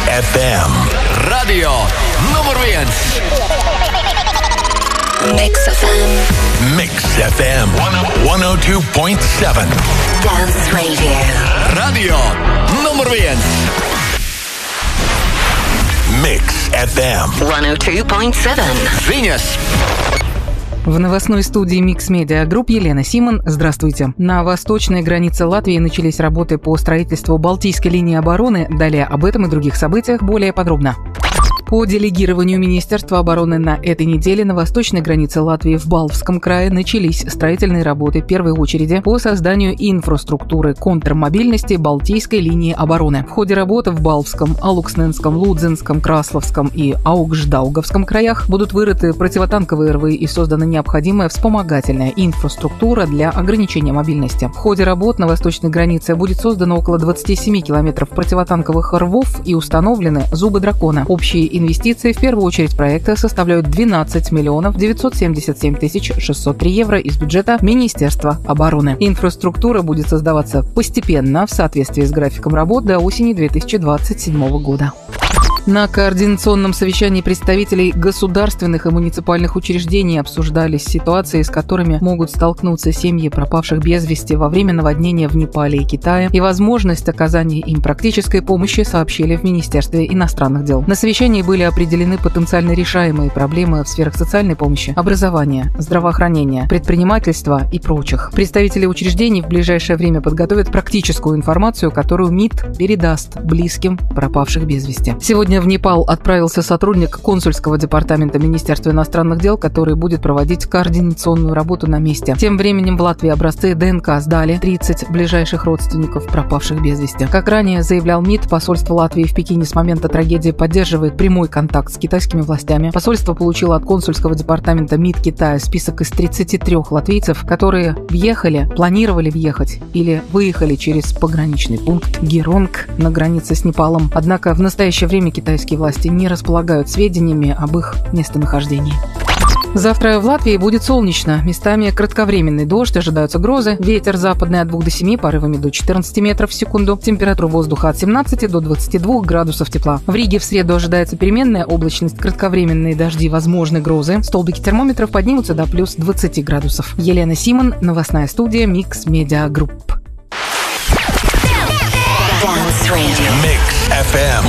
FM. Radio nomor 1. Mix FM. Mix FM 102.7. Dance Radio. Radio nomor 1. Mix FM 102.7. Viņas. В новостной студии Mix Media Group Елена Симон. Здравствуйте. На восточной границе Латвии начались работы по строительству Балтийской линии обороны. Далее об этом и других событиях более подробно. По делегированию Министерства обороны на этой неделе на восточной границе Латвии в Балвском крае начались строительные работы в первой очереди по созданию инфраструктуры контрмобильности Балтийской линии обороны. В ходе работы в Балвском, Алуксненском, Лудзенском, Красловском и Аугждаугавском краях будут вырыты противотанковые рвы и создана необходимая вспомогательная инфраструктура для ограничения мобильности. В ходе работ на восточной границе будет создано около 27 километров противотанковых рвов и установлены зубы дракона. Общие инвестиции в первую очередь проекта составляют 12 миллионов 977 тысяч 603 евро из бюджета Министерства обороны. Инфраструктура будет создаваться постепенно в соответствии с графиком работ до осени 2027 года. На координационном совещании представителей государственных и муниципальных учреждений обсуждались ситуации, с которыми могут столкнуться семьи пропавших без вести во время наводнения в Непале и Китае, и возможность оказания им практической помощи сообщили в Министерстве иностранных дел. На совещании были определены потенциально решаемые проблемы в сферах социальной помощи, образования, здравоохранения, предпринимательства и прочих. Представители учреждений в ближайшее время подготовят практическую информацию, которую МИД передаст близким пропавших без вести. Сегодня в Непал отправился сотрудник консульского департамента Министерства иностранных дел, который будет проводить координационную работу на месте. Тем временем в Латвии образцы ДНК сдали 30 ближайших родственников пропавших без вести. Как ранее заявлял МИД, посольство Латвии в Пекине с момента трагедии поддерживает прямой контакт с китайскими властями. Посольство получило от консульского департамента МИД Китая список из 33 латвийцев, которые въехали, планировали въехать или выехали через пограничный пункт Геронг на границе с Непалом. Однако в настоящее время китайские власти не располагают сведениями об их местонахождении. Завтра в Латвии будет солнечно. Местами кратковременный дождь, ожидаются грозы. Ветер западный от 2 до 7, порывами до 14 метров в секунду. Температура воздуха от 17 до 22 градусов тепла. В Риге в среду ожидается переменная облачность, кратковременные дожди, возможны грозы. Столбики термометров поднимутся до плюс 20 градусов. Елена Симон, новостная студия Mix Media Group. Dance Radio. Mix FM